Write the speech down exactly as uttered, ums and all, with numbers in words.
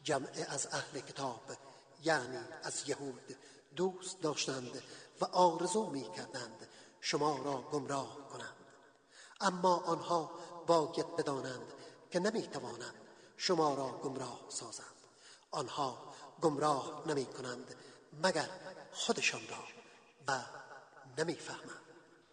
جمعه از اهل کتاب یعنی از یهود دوست داشتند و آرزو می کردند شما را گمراه کنند، اما آنها باید بدانند که نمی توانند شما را گمراه سازند. آنها گمراه نمی کنند مگر خودشان را و نمی فهمند.